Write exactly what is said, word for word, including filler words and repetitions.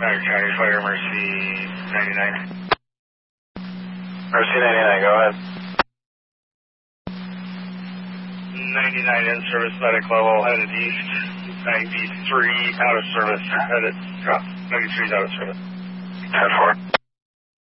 Niagara County Fire, Mercy ninety-nine. Mercy ninety-nine, go ahead. ninety-nine in service, medic level, headed east. ninety-three out of service, headed, drop. ninety-three is out of service. ten four.